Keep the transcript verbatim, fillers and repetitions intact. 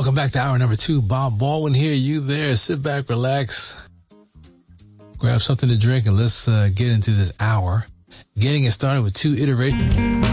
Welcome back to hour number two. Bob Baldwin here. You there? Sit back, relax, grab something to drink, and let's uh, get into this hour. Getting it started with two iterations.